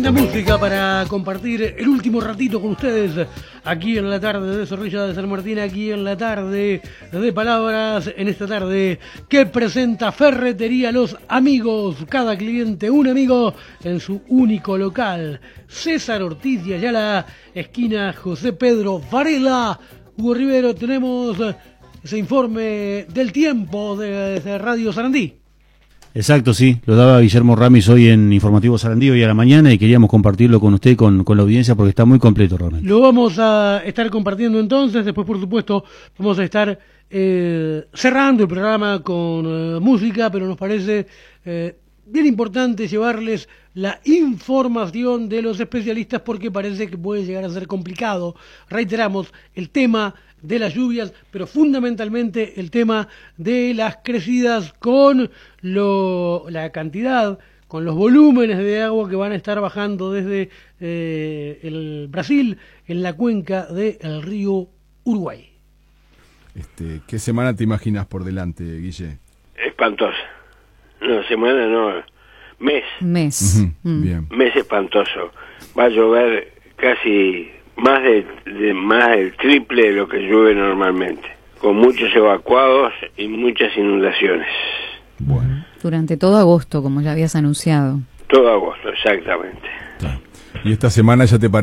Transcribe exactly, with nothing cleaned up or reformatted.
linda música para compartir el último ratito con ustedes aquí en la tarde de Zorrilla de San Martín, aquí en la tarde de Palabras, en esta tarde que presenta Ferretería Los Amigos, cada cliente un amigo en su único local. César Ortiz y Ayala, esquina José Pedro Varela. Hugo Rivero, tenemos ese informe del tiempo de, de Radio Sarandí. Exacto, sí, lo daba Guillermo Ramis hoy en Informativo Sarandí hoy a la mañana y queríamos compartirlo con usted y con, con la audiencia porque está muy completo realmente. Lo vamos a estar compartiendo entonces, después por supuesto vamos a estar eh, cerrando el programa con eh, música, pero nos parece eh, bien importante llevarles la información de los especialistas porque parece que puede llegar a ser complicado. Reiteramos, el tema de las lluvias, pero fundamentalmente el tema de las crecidas con lo, la cantidad, con los volúmenes de agua que van a estar bajando desde eh, el Brasil en la cuenca del río Uruguay. Este, ¿Qué semana te imaginas por delante, Guille? Espantosa. No, semana no, mes. Mes. Uh-huh. mm. Bien. Mes espantoso. Va a llover casi más de, de más del triple de lo que llueve normalmente, con muchos evacuados y muchas inundaciones. Bueno. Durante todo agosto, como ya habías anunciado. Todo agosto, exactamente. Claro. ¿Y esta semana ya te parece